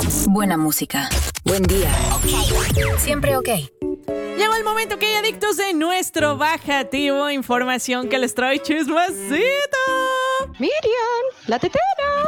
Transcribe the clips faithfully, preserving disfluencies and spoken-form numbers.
Buena música. Buen día. Okay. Siempre ok. Llegó el momento que hay adictos de nuestro bajativo. Información que les trae chismecito. Miriam, la tetera.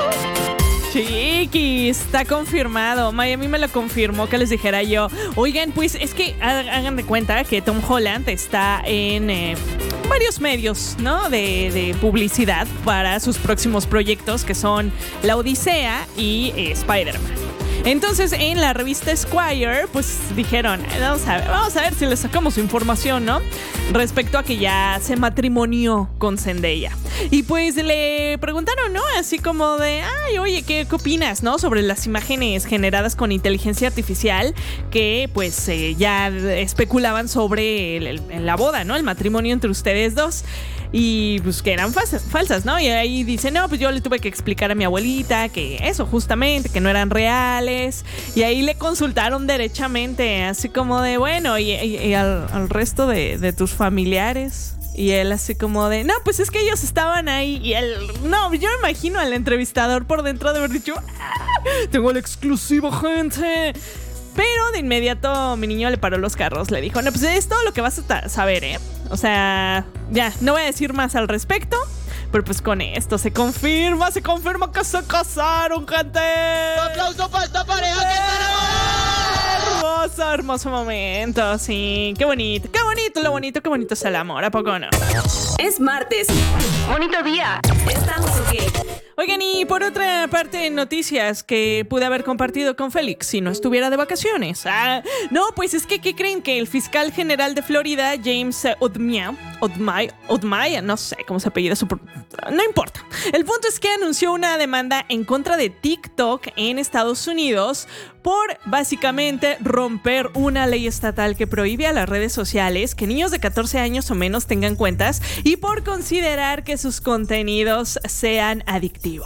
Chiquis, está confirmado. Miami me lo confirmó, que les dijera yo. Oigan, pues es que hagan de cuenta que Tom Holland está en eh, varios medios, ¿no? De, de publicidad para sus próximos proyectos, que son La Odisea y eh, Spider-Man. Entonces, en la revista Esquire, pues dijeron, vamos a ver, vamos a ver si le sacamos información, ¿no? Respecto a que ya se matrimonió con Zendaya. Y pues le preguntaron, ¿no? Así como de, ay, oye, ¿qué, qué opinas, no? Sobre las imágenes generadas con inteligencia artificial que, pues, eh, ya especulaban sobre el, el, la boda, ¿no? El matrimonio entre ustedes dos. Y pues que eran falsas, falsas, ¿no? Y ahí dice, no, pues yo le tuve que explicar a mi abuelita que eso, justamente, que no eran reales. Y ahí le consultaron derechamente, así como de, bueno, y, y, y al, al resto de, de tus familiares. Y él así como de, no, pues es que ellos estaban ahí. Y él, no, yo me imagino al entrevistador por dentro de haber dicho, ¡ah! Tengo la exclusiva, gente. Pero de inmediato mi niño le paró los carros. Le dijo, no, pues es todo lo que vas a ta- saber, ¿eh? O sea, ya, no voy a decir más al respecto. Pero pues con esto se confirma, se confirma que se casaron, gente. ¡Un aplauso para esta pareja que está! Hermoso, hermoso momento, sí. Qué bonito, qué bonito, lo bonito, qué bonito es el amor, ¿a poco no? Es martes. Bonito día. Estamos ok. Oigan, y por otra parte, noticias que pude haber compartido con Félix si no estuviera de vacaciones. Ah, no, pues es que, ¿qué creen? Que el fiscal general de Florida, James Odmia, Odmaya, Odmaya, no sé cómo se apellida su... No importa. El punto es que anunció una demanda en contra de TikTok en Estados Unidos por básicamente romper una ley estatal que prohíbe a las redes sociales que niños de catorce años o menos tengan cuentas y por considerar que sus contenidos sean adictivos.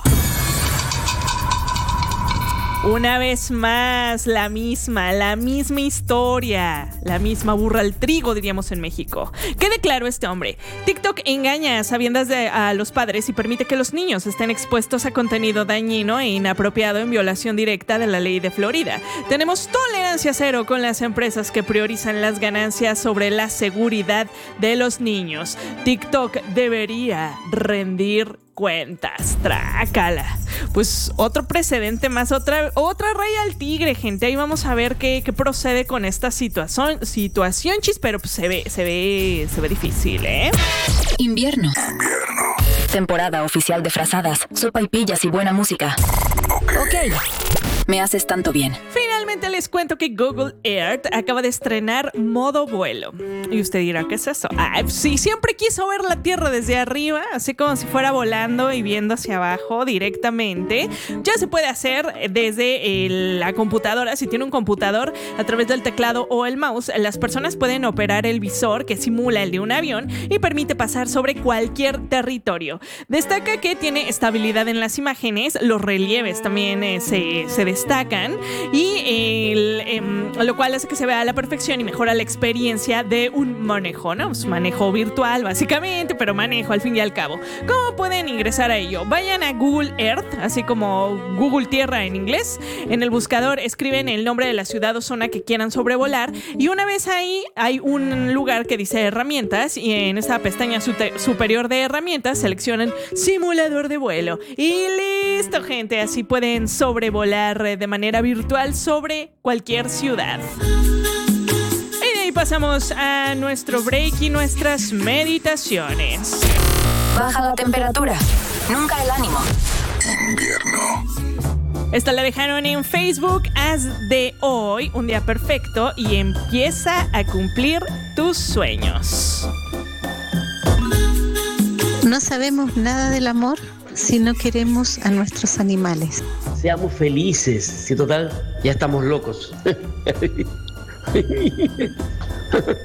Una vez más, la misma, la misma historia, la misma burra al trigo, diríamos en México. ¿Qué declaró este hombre? TikTok engaña a sabiendas de, a los padres y permite que los niños estén expuestos a contenido dañino e inapropiado en violación directa de la ley de Florida. Tenemos tolerancia cero con las empresas que priorizan las ganancias sobre la seguridad de los niños. TikTok debería rendir cuentas, trácala. Pues otro precedente más, otra, otra raya al tigre, gente. Ahí vamos a ver qué, qué procede con esta situación, situación, chis, pero pues se ve, se ve, se ve difícil, ¿eh? Invierno. Invierno. Temporada oficial de frazadas, sopa y pillas y buena música. Ok. okay. Me haces tanto bien. Finalmente les cuento que Google Earth acaba de estrenar modo vuelo. Y usted dirá, ¿qué es eso? Ah, sí, siempre quiso ver la Tierra desde arriba, así como si fuera volando y viendo hacia abajo directamente. Ya se puede hacer desde el, la computadora. Si tiene un computador, a través del teclado o el mouse, las personas pueden operar el visor que simula el de un avión y permite pasar sobre cualquier territorio. Destaca que tiene estabilidad en las imágenes, los relieves también eh, se, se destacan y el, eh, lo cual hace que se vea a la perfección y mejora la experiencia de un manejo, ¿no? Pues manejo virtual básicamente, pero manejo al fin y al cabo. ¿Cómo pueden ingresar a ello? Vayan a Google Earth, así como Google Tierra en inglés. En el buscador escriben el nombre de la ciudad o zona que quieran sobrevolar y una vez ahí hay un lugar que dice herramientas y en esta pestaña superior de herramientas seleccionan simulador de vuelo y listo, gente. Así pueden sobrevolar de manera virtual sobre cualquier ciudad. Y de ahí pasamos a nuestro break y nuestras meditaciones. Baja la temperatura, nunca el ánimo. Invierno. Esta la dejaron en Facebook. Haz de hoy un día perfecto y empieza a cumplir tus sueños. No sabemos nada del amor si no queremos a nuestros animales. Seamos felices, si total ya estamos locos.